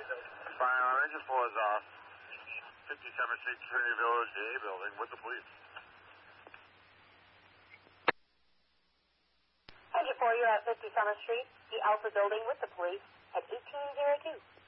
Fire engine 4 is off. 57th Street, Trinity Village, the A building with the police. Engine 4, you're at 57th Street, the Alpha building with the police at 1802.